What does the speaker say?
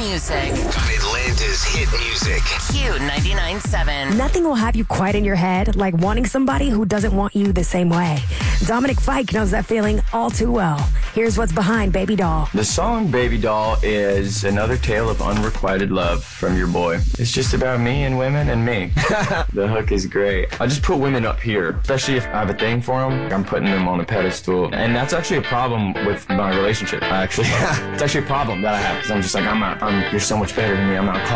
music. On Atlanta's hit music. Q99.7. Nothing will have you quiet in your head like wanting somebody who doesn't want you the same way. Dominic Fike knows that feeling all too well. Here's what's behind Baby Doll. The song Baby Doll is another tale of unrequited love from your boy. It's just about me and women and me. The hook is great. I just put women up here, especially if I have a thing for them. I'm putting them on a pedestal. And that's actually a problem with my relationship. It's actually a problem that I have because I'm just like, you're so much better than me. I'm not